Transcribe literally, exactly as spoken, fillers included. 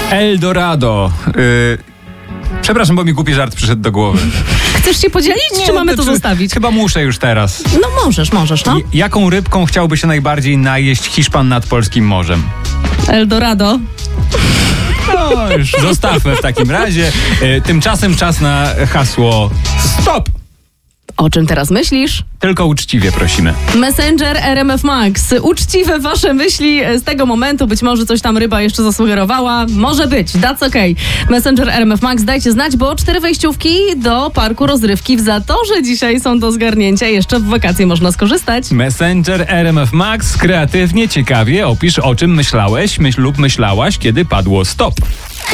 Eldorado. Yy, przepraszam, bo mi głupi żart przyszedł do głowy. Chcesz się podzielić, Nie, czy mamy to czy, zostawić? Chyba muszę już teraz. No możesz, możesz, no. J- jaką rybką chciałby się najbardziej najeść Hiszpan nad polskim morzem? Eldorado. No już zostawmy w takim razie. Yy, tymczasem czas na hasło stop! O czym teraz myślisz? Tylko uczciwie prosimy. Messenger R M F Max. Uczciwe wasze myśli z tego momentu. Być może coś tam ryba jeszcze zasugerowała. Może być. That's okay. Messenger R M F Max. Dajcie znać, bo cztery wejściówki do parku rozrywki w Zatorze dzisiaj są do zgarnięcia. Jeszcze w wakacje można skorzystać. Messenger R M F Max. Kreatywnie, ciekawie opisz, o czym myślałeś myśl lub myślałaś, kiedy padło stop.